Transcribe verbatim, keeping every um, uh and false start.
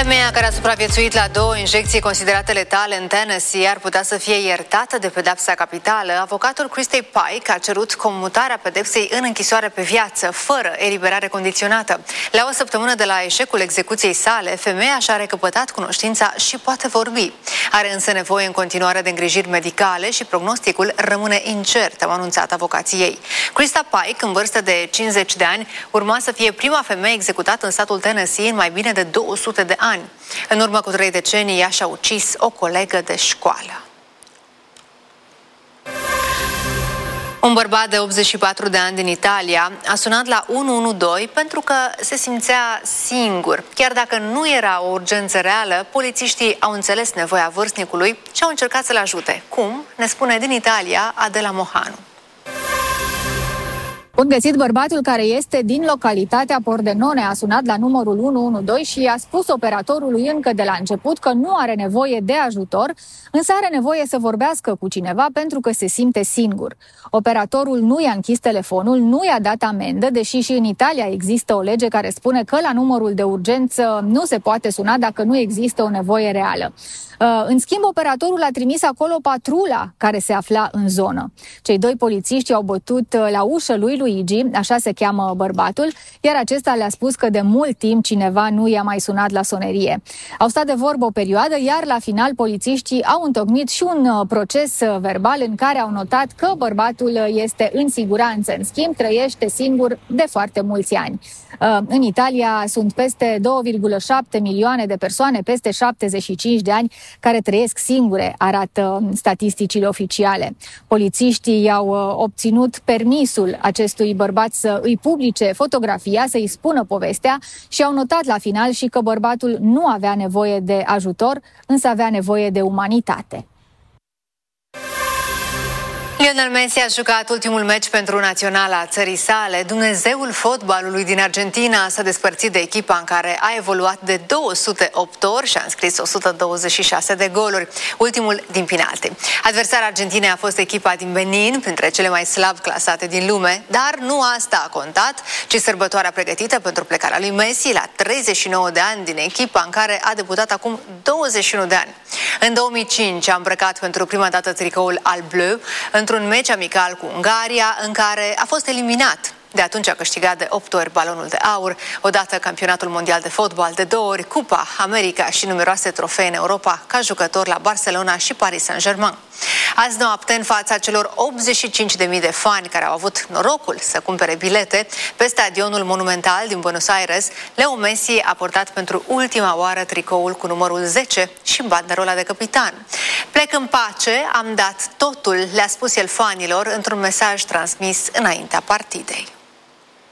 Femeia care a supraviețuit la două injecții considerate letale în Tennessee ar putea să fie iertată de pedepsa capitală. Avocatul Christopher Pike a cerut comutarea pedepsei în închisoare pe viață, fără eliberare condiționată. La o săptămână de la eșecul execuției sale, femeia și-a recăpătat cunoștința și poate vorbi. Are însă nevoie în continuare de îngrijiri medicale și prognosticul rămâne incert, au anunțat avocații ei. Christa Pike, în vârstă de cincizeci de ani, urma să fie prima femeie executată în statul Tennessee în mai bine de două sute de ani. În urmă cu trei decenii, ea și-a ucis o colegă de școală. Un bărbat de optzeci și patru de ani din Italia a sunat la unu unu doi pentru că se simțea singur. Chiar dacă nu era o urgență reală, polițiștii au înțeles nevoia vârstnicului și au încercat să-l ajute. Cum? Ne spune din Italia Adela Mohanu. Bun găsit, bărbatul care este din localitatea Pordenone a sunat la numărul unu unu doi și a spus operatorului încă de la început că nu are nevoie de ajutor, însă are nevoie să vorbească cu cineva pentru că se simte singur. Operatorul nu i-a închis telefonul, nu i-a dat amendă, deși și în Italia există o lege care spune că la numărul de urgență nu se poate suna dacă nu există o nevoie reală. În schimb, operatorul a trimis acolo patrula care se afla în zonă. Cei doi polițiști au bătut la ușă lui Luigi, așa se cheamă bărbatul, iar acesta le-a spus că de mult timp cineva nu i-a mai sunat la sonerie. Au stat de vorbă o perioadă, iar la final polițiștii au întocmit și un proces verbal în care au notat că bărbatul este în siguranță. În schimb, trăiește singur de foarte mulți ani. În Italia sunt peste două virgulă șapte milioane de persoane, peste șaptezeci și cinci de ani, care trăiesc singure, arată statisticile oficiale. Polițiștii i-au obținut permisul acestui bărbat să îi publice fotografia, să îi spună povestea și au notat la final și că bărbatul nu avea nevoie de ajutor, însă avea nevoie de umanitate. Lionel Messi a jucat ultimul meci pentru naționala țării sale. Dumnezeul fotbalului din Argentina s-a despărțit de echipa în care a evoluat de două sute opt ori și a înscris o sută douăzeci și șase de goluri, ultimul din penalti. Adversarea Argentinei a fost echipa din Benin, printre cele mai slab clasate din lume, dar nu asta a contat, ci sărbătoarea pregătită pentru plecarea lui Messi la treizeci și nouă de ani din echipa în care a debutat acum douăzeci și unu de ani. În două mii cinci a îmbrăcat pentru prima dată tricoul alb-bleu într-un meci amical cu Ungaria, în care a fost eliminat. De atunci a câștigat de opt ori balonul de aur, odată campionatul mondial de fotbal, de două ori Cupa America și numeroase trofee în Europa ca jucător la Barcelona și Paris Saint-Germain. Azi noapte, în fața celor optzeci și cinci de mii de fani care au avut norocul să cumpere bilete pe stadionul Monumental din Buenos Aires, Leo Messi a portat pentru ultima oară tricoul cu numărul zece și banderola de capitan. Plec în pace, am dat totul, le-a spus el fanilor într-un mesaj transmis înaintea partidei.